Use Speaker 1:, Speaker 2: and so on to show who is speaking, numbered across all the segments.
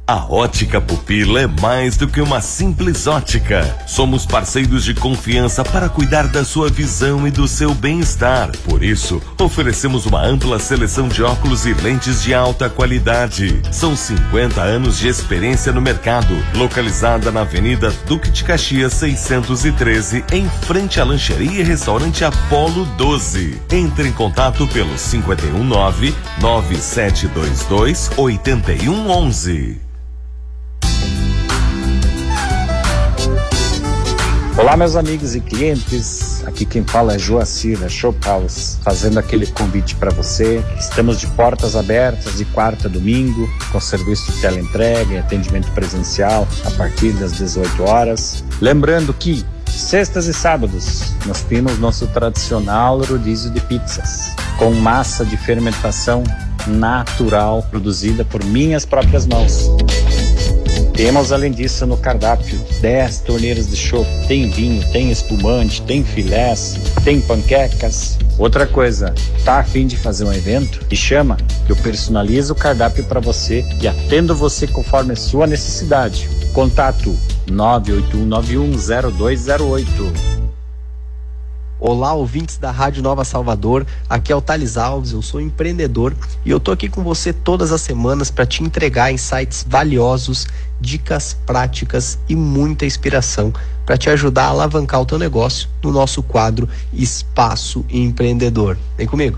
Speaker 1: A Ótica Pupila é mais do que uma simples ótica. Somos parceiros de confiança para cuidar da sua visão e do seu bem-estar. Por isso, oferecemos uma ampla seleção de óculos e lentes de alta qualidade. São 50 anos de experiência no mercado. Localizada na Avenida Duque de Caxias 613, em frente à lancheria e restaurante Apolo 12. Entre em contato pelo 519-9722-8111.
Speaker 2: Olá, meus amigos e clientes, aqui quem fala é Joacir da Shop House, fazendo aquele convite para você. Estamos de portas abertas de quarta a domingo, com serviço de teleentrega e atendimento presencial a partir das 18 horas. Lembrando que sextas e sábados nós temos nosso tradicional rodízio de pizzas, com massa de fermentação natural, produzida por minhas próprias mãos. Temos, além disso, no cardápio 10 torneiras de chopp. Tem vinho, tem espumante, tem filés, tem panquecas. Outra coisa, tá a fim de fazer um evento? Me chama, que eu personalizo o cardápio para você e atendo você conforme a sua necessidade. Contato 981910208.
Speaker 3: Olá, ouvintes da Rádio Nova Salvador, aqui é o Thales Alves, eu sou empreendedor e eu tô aqui com você todas as semanas para te entregar insights valiosos, dicas práticas e muita inspiração para te ajudar a alavancar o teu negócio no nosso quadro Espaço Empreendedor. Vem comigo.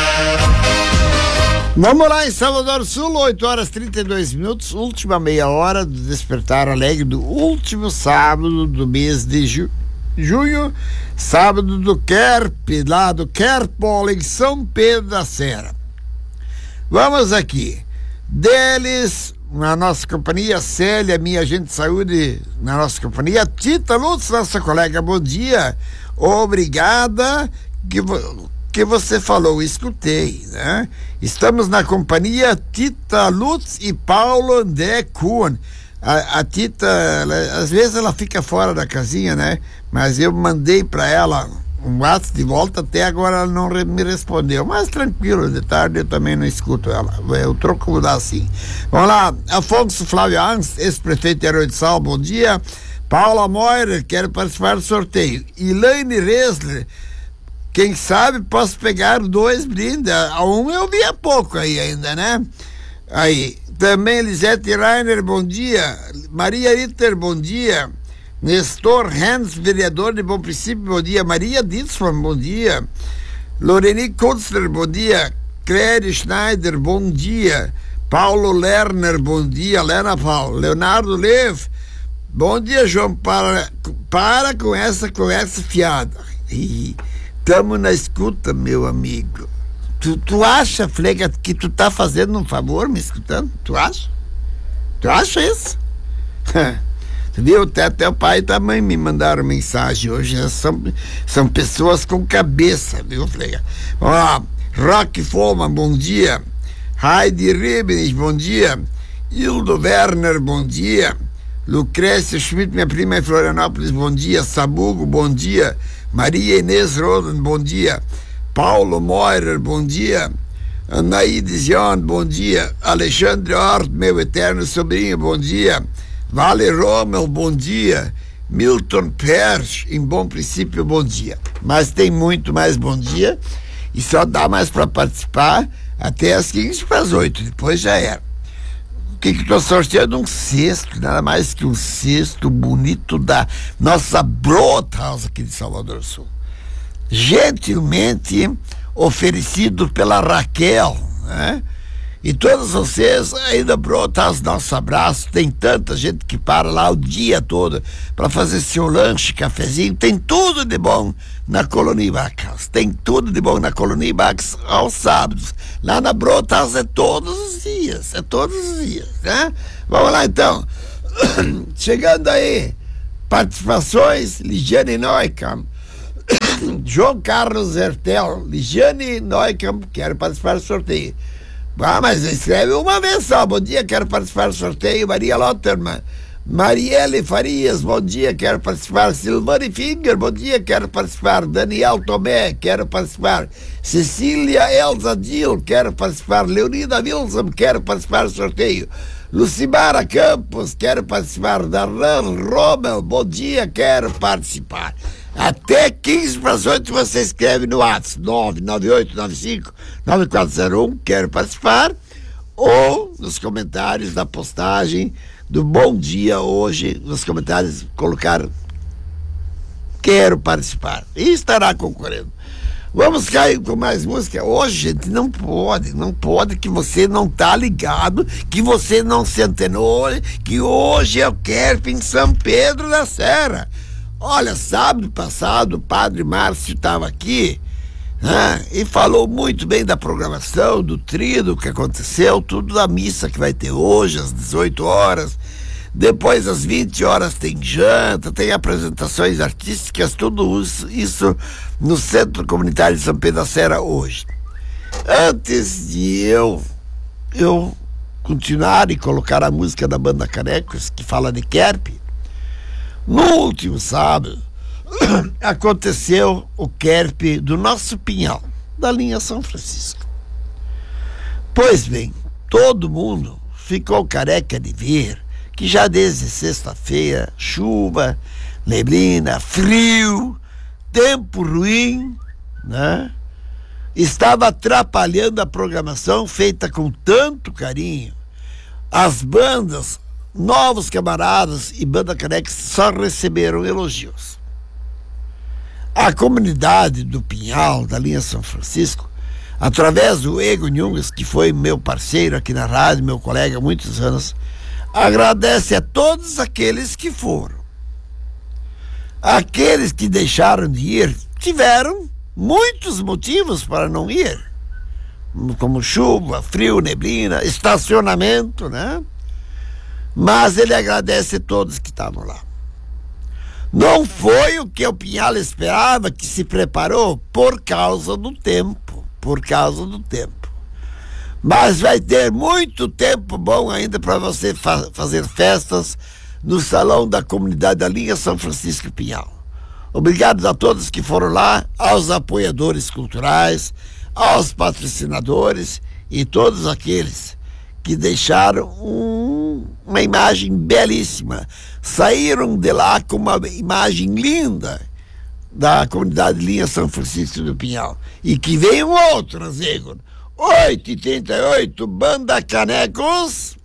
Speaker 4: Vamos lá em Salvador Sul, 8 horas 32 minutos, última meia hora do Despertar Alegre do último sábado do mês de junho, sábado do Kerp, lá do Kerpol, em São Pedro da Serra. Vamos aqui. Deles, na nossa companhia, Célia, minha agente de saúde, na nossa companhia, Tita Lutz, nossa colega, bom dia. Obrigada que você falou, escutei, né? Estamos na companhia Tita Lutz e Paulo André Kuhn. A Tita, às vezes ela fica fora da casinha, né? Mas eu mandei para ela um WhatsApp de volta, até agora ela não me respondeu. Mas tranquilo, de tarde eu também não escuto ela. Eu troco mudar assim. Vamos lá, Afonso Flávio Angst, ex-prefeito de Arroio de Sal, bom dia. Paula Moira, quero participar do sorteio. Elaine Resler, quem sabe posso pegar 2 brindes. A um eu vi há pouco aí ainda, né? Aí, também Lisete Rainer, bom dia. Maria Ritter, bom dia. Nestor Hans, vereador de Bom Princípio, bom dia. Maria Ditzman, bom dia. Loreni Kunstler, bom dia. Claire Schneider, bom dia. Paulo Lerner, bom dia. Lena Paulo. Leonardo Lev, bom dia, João. Para com essa conversa fiada. Estamos na escuta, meu amigo. Tu acha, Flega, que tu tá fazendo um favor me escutando? Tu acha? Tu acha isso? Tu viu? Até o pai e a mãe me mandaram mensagem hoje. São pessoas com cabeça, viu, Flega? Vamos lá. Rock Foman, bom dia. Heidi Ribens, bom dia. Hildo Werner, bom dia. Lucrécia Schmidt, minha prima em Florianópolis, bom dia. Sabugo, bom dia. Maria Inês Roden, bom dia. Paulo Moirer, bom dia. Anaíde Zion, bom dia. Alexandre Hort, meu eterno sobrinho, bom dia. Vale Rommel, bom dia. Milton Persch, em Bom Princípio, bom dia. Mas tem muito mais bom dia e só dá mais para participar até as 15 para as 8, depois já era. O que estou sorteando? Um cesto, nada mais que um cesto bonito da nossa Broadhouse aqui de Salvador Sul. Gentilmente oferecido pela Raquel, né? E todos vocês aí da Brotas, nosso abraço. Tem tanta gente que para lá o dia todo para fazer seu lanche, cafezinho. Tem tudo de bom na Colônia Bacas. Tem tudo de bom na Colônia Bacas aos sábados. Lá na Brotas é todos os dias, né? Vamos lá então. Chegando aí, participações, Ligiane Neukamp, João Carlos Hertel, Ligiane Neukamp, quero participar do sorteio. Ah, mas escreve uma vez só. Bom dia, quero participar do sorteio. Maria Lotterman. Marielle Farias, bom dia, quero participar. Silvane Finger, bom dia, quero participar. Daniel Tomé, quero participar. Cecília Elza Dil, quero participar. Leonida Wilson, quero participar do sorteio. Lucimara Campos, quero participar. Darlan Rommel, bom dia, quero participar. Até 15 para as 8 você escreve no WhatsApp 99895-9401, quero participar, ou nos comentários da postagem do Bom Dia hoje, nos comentários colocar quero participar e estará concorrendo. Vamos cair com mais música. Hoje, gente, não pode que você não tá ligado, que você não se antenou, que hoje eu quero em São Pedro da Serra. Olha, sábado passado o padre Márcio estava aqui, né, e falou muito bem da programação, do tríduo que aconteceu, tudo da missa que vai ter hoje, às 18 horas. Depois, às 20 horas, tem janta, tem apresentações artísticas, tudo isso no Centro Comunitário de São Pedro da Serra hoje. Antes de eu continuar e colocar a música da Banda Canecos, que fala de Kerp, no último sábado, aconteceu o Kerp do nosso Pinhal, da linha São Francisco. Pois bem, todo mundo ficou careca de ver que já desde sexta-feira, chuva, neblina, frio, tempo ruim, né, estava atrapalhando a programação feita com tanto carinho. As bandas, Novos Camaradas e Banda Canex só receberam elogios. A comunidade do Pinhal, da linha São Francisco, através do Ego Nhungas, que foi meu parceiro aqui na rádio, meu colega há muitos anos, agradece a todos aqueles que foram. Aqueles que deixaram de ir tiveram muitos motivos para não ir, como chuva, frio, neblina, estacionamento, né? Mas ele agradece a todos que estavam lá. Não foi o que o Pinhal esperava, que se preparou por causa do tempo, Mas vai ter muito tempo bom ainda para você fazer festas no salão da comunidade da linha São Francisco Pinhal. Obrigado a todos que foram lá, aos apoiadores culturais, aos patrocinadores e todos aqueles que deixaram uma imagem belíssima. Saíram de lá com uma imagem linda da comunidade linha São Francisco do Pinhal. E que venham outras, Igor. 8h38, Banda Canecos.